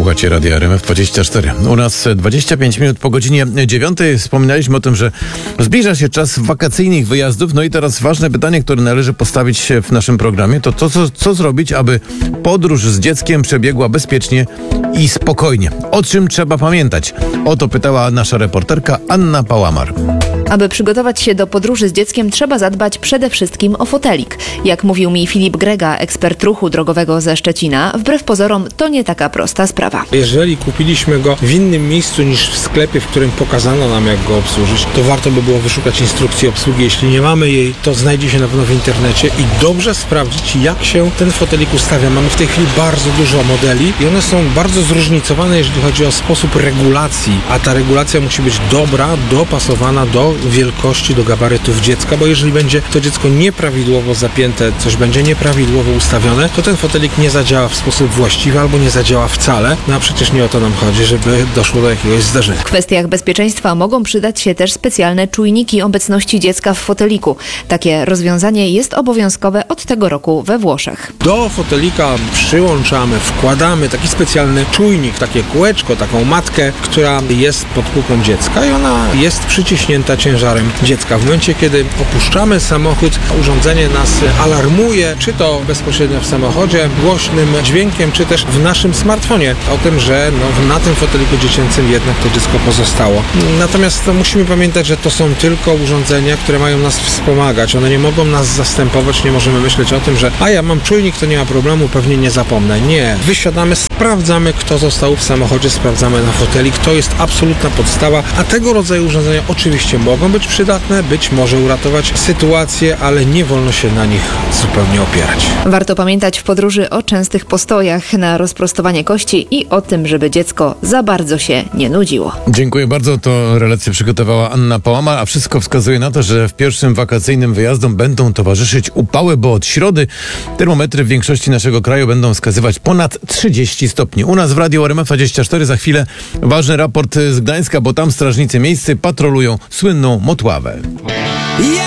Słuchacie Radia RMF24. U nas 25 minut po godzinie 9. Wspominaliśmy o tym, że zbliża się czas wakacyjnych wyjazdów. No i teraz ważne pytanie, które należy postawić w naszym programie, to co zrobić, aby podróż z dzieckiem przebiegła bezpiecznie i spokojnie. O czym trzeba pamiętać? O to pytała nasza reporterka Anna Pałamar. Aby przygotować się do podróży z dzieckiem, trzeba zadbać przede wszystkim o fotelik. Jak mówił mi Filip Grega, ekspert ruchu drogowego ze Szczecina, wbrew pozorom to nie taka prosta sprawa. Jeżeli kupiliśmy go w innym miejscu niż w sklepie, w którym pokazano nam, jak go obsłużyć, to warto by było wyszukać instrukcji obsługi. Jeśli nie mamy jej, to znajdzie się na pewno w internecie i dobrze sprawdzić, jak się ten fotelik ustawia. Mamy w tej chwili bardzo dużo modeli i one są bardzo zróżnicowane, jeżeli chodzi o sposób regulacji, a ta regulacja musi być dobra, dopasowana do wielkości, do gabarytów dziecka, bo jeżeli będzie to dziecko nieprawidłowo zapięte, coś będzie nieprawidłowo ustawione, to ten fotelik nie zadziała w sposób właściwy albo nie zadziała wcale. No a przecież nie o to nam chodzi, żeby doszło do jakiegoś zdarzenia. W kwestiach bezpieczeństwa mogą przydać się też specjalne czujniki obecności dziecka w foteliku. Takie rozwiązanie jest obowiązkowe od tego roku we Włoszech. Do fotelika przyłączamy, wkładamy taki specjalny czujnik, takie kółeczko, taką matkę, która jest pod półką dziecka i ona jest przyciśnięta ciężarem dziecka. W momencie, kiedy opuszczamy samochód, urządzenie nas alarmuje, czy to bezpośrednio w samochodzie, głośnym dźwiękiem, czy też w naszym smartfonie o tym, że na tym foteliku dziecięcym jednak to dziecko pozostało. Natomiast musimy pamiętać, że to są tylko urządzenia, które mają nas wspomagać. One nie mogą nas zastępować, nie możemy myśleć o tym, że ja mam czujnik, to nie ma problemu, pewnie nie zapomnę. Nie. Wysiadamy, sprawdzamy, kto został w samochodzie, sprawdzamy na fotelik. To jest absolutna podstawa, a tego rodzaju urządzenia oczywiście mogą być przydatne, być może uratować sytuację, ale nie wolno się na nich zupełnie opierać. Warto pamiętać w podróży o częstych postojach na rozprostowanie kości i o tym, żeby dziecko za bardzo się nie nudziło. Dziękuję bardzo. To relację przygotowała Anna Pałamar, a wszystko wskazuje na to, że w pierwszym wakacyjnym wyjazdom będą towarzyszyć upały, bo od środy termometry w większości naszego kraju będą wskazywać ponad 30 stopni. U nas w Radiu RMF24 za chwilę ważny raport z Gdańska, bo tam strażnicy miejscy patrolują słynną Motławę.